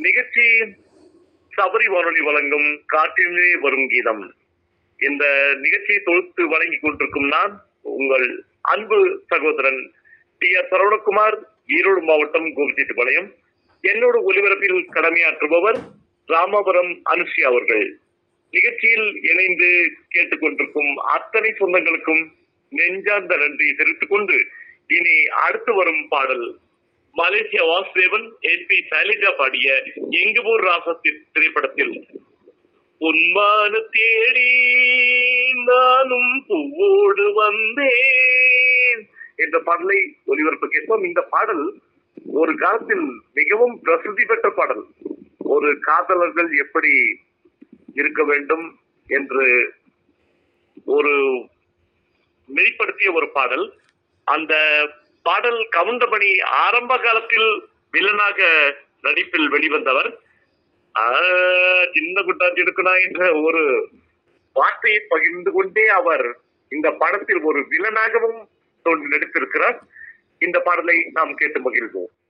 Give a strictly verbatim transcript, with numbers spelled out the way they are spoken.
நிகழ்ச்சி சபரி வானொலி வழங்கும் காற்றிலே வரும் கீதம். இந்த நிகழ்ச்சியை தொகுத்து வழங்கி கொண்டிருக்கும் நான் உங்கள் அன்பு சகோதரன் டி ஆர் சரவணகுமார், ஈரோடு மாவட்டம் கோபிச்செட்டிப்பாளையம். என்னோட ஒலிபரப்பில் கடமையாற்றுபவர் ராமபுரம் அனுஷியா அவர்கள். நிகழ்ச்சியில் இணைந்து கேட்டுக்கொண்டிருக்கும் அத்தனை சொந்தங்களுக்கும் நெஞ்சார்ந்த நன்றி தெரிவித்துக் கொண்டு இனி அடுத்து வரும் பாடல் Malaysia Vasudevan S B Shailaja பாடிய எங்குபூர் ராசத்தின் திரைப்படத்தில் உன்மான தேடி நானும் பூவோடு வந்தேன் என்ற பாடலை ஒலிபரப்பு கேட்போம். இந்த பாடல் ஒரு காலத்தில் மிகவும் பிரசித்தி பெற்ற பாடல். ஒரு காதலர்கள் எப்படி இருக்க வேண்டும் என்று ஒரு மெய்ப்படுத்திய ஒரு பாடல். அந்த பாடல் கவுண்டமணி ஆரம்ப காலத்தில் வில்லனாக நடிப்பில் வெளிவந்தவர். சின்ன குட்டாச்சி எடுக்கணா என்ற ஒரு வார்த்தையை பகிர்ந்து கொண்டே அவர் இந்த படத்தில் ஒரு வில்லனாகவும் தோன்றி நடித்திருக்கிறார். இந்த பாடலை நாம் கேட்டு மகிழ்வோம்.